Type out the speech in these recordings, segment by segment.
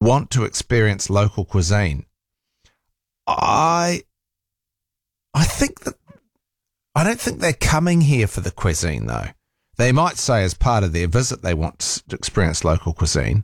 want to experience local cuisine. I think that I don't think they're coming here for the cuisine, though. They might say as part of their visit they want to experience local cuisine.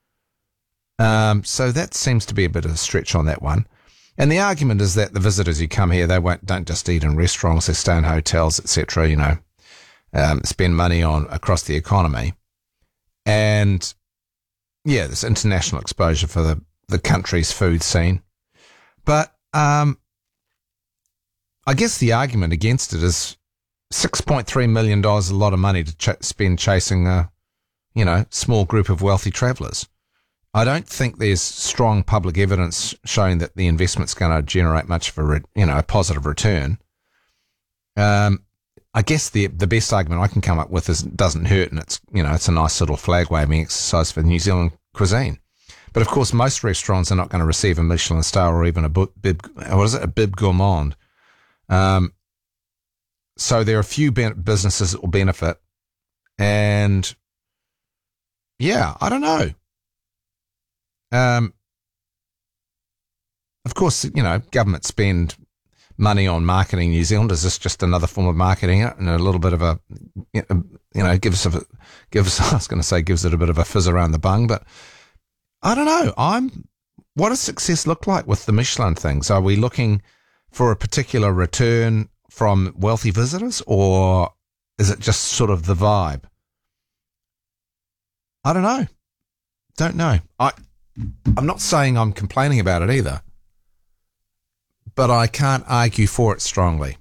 So that seems to be a bit of a stretch on that one. And the argument is that the visitors who come here, don't just eat in restaurants, they stay in hotels, etc., spend money on across the economy. And, yeah, there's international exposure for the country's food scene. But I guess the argument against it is $6.3 million is a lot of money to spend chasing a, small group of wealthy travellers. I don't think there's strong public evidence showing that the investment's going to generate much of a positive return. I guess the best argument I can come up with is it doesn't hurt, and it's a nice little flag waving exercise for New Zealand cuisine. But of course, most restaurants are not going to receive a Michelin star or even a bib gourmand. So there are a few businesses that will benefit, and yeah, I don't know. Of course, government spend money on marketing New Zealand. Is this just another form of marketing it and a little bit of a, gives it a bit of a fizz around the bung? But I don't know. What does success look like with the Michelin things? Are we looking for a particular return from wealthy visitors, or is it just sort of the vibe? I don't know. Don't know. I'm not saying I'm complaining about it either, but I can't argue for it strongly.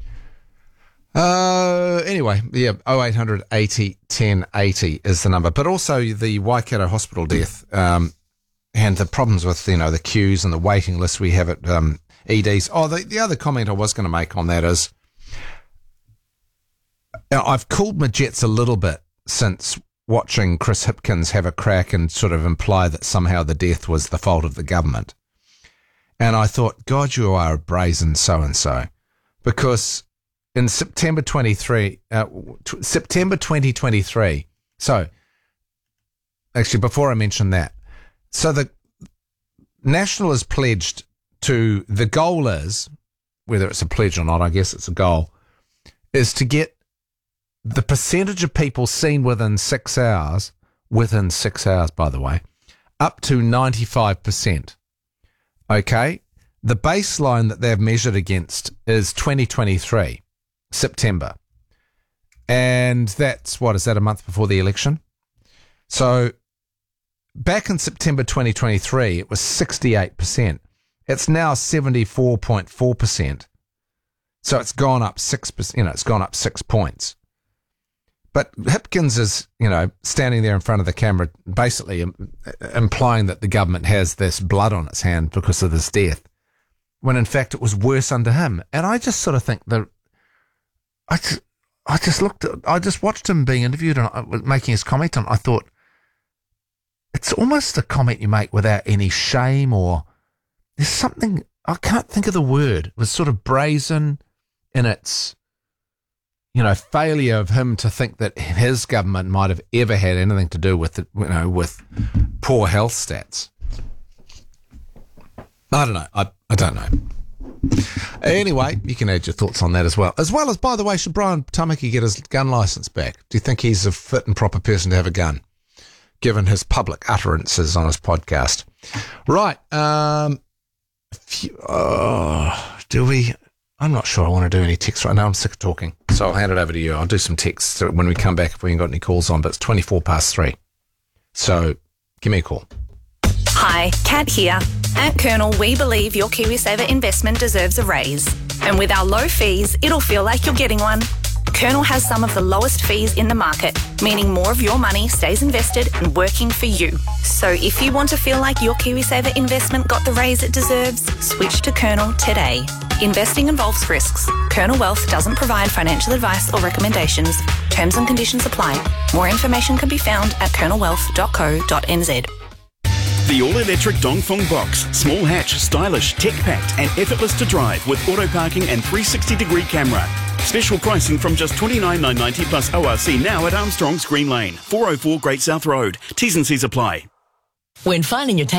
Anyway, yeah, 0800 80 1080 is the number. But also the Waikato hospital death and the problems with, the queues and the waiting lists we have at EDs. Oh, the other comment I was going to make on that is I've cooled my jets a little bit since watching Chris Hipkins have a crack and sort of imply that somehow the death was the fault of the government. And I thought, God, you are a brazen so-and-so. Because in September 2023, so actually before I mention that, so the National is pledged to, the goal is, whether it's a pledge or not, I guess it's a goal, is to get the percentage of people seen within 6 hours, by the way, up to 95%. Okay? The baseline that they've measured against is 2023, September. And that's, is that a month before the election? So back in September 2023, it was 68%. It's now 74.4%. So it's gone up 6%, it's gone up 6 points. But Hipkins is, standing there in front of the camera, basically implying that the government has this blood on its hand because of this death, when in fact it was worse under him. And I just sort of think that I just watched him being interviewed and making his comment, and I thought it's almost a comment you make without any shame, or there's something, I can't think of the word. It was sort of brazen in its, failure of him to think that his government might have ever had anything to do with it, with poor health stats. I don't know. I don't know. Anyway, you can add your thoughts on that as well. As well as, by the way, should Brian Tamaki get his gun license back? Do you think he's a fit and proper person to have a gun, given his public utterances on his podcast? Right. Do we? I'm not sure I want to do any text right now. I'm sick of talking. So I'll hand it over to you. I'll do some texts when we come back if we ain't got any calls on, but it's 3:24. So give me a call. Hi, Kat here. At Colonel, we believe your KiwiSaver investment deserves a raise. And with our low fees, it'll feel like you're getting one. Colonel has some of the lowest fees in the market, meaning more of your money stays invested and working for you. So if you want to feel like your KiwiSaver investment got the raise it deserves, switch to Colonel today. Investing involves risks. Colonel Wealth doesn't provide financial advice or recommendations. Terms and conditions apply. More information can be found at colonelwealth.co.nz. The all-electric Dongfeng Box. Small hatch, stylish, tech-packed and effortless to drive with auto parking and 360-degree camera. Special pricing from just $29,990 plus ORC now at Armstrong's Green Lane, 404 Great South Road. T's and C's apply. When finding your